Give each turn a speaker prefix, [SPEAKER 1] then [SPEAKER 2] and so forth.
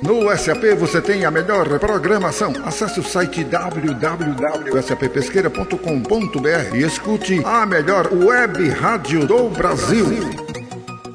[SPEAKER 1] No SAP você tem a melhor programação. Acesse o site www.sappesqueira.com.br e escute a melhor web rádio do Brasil.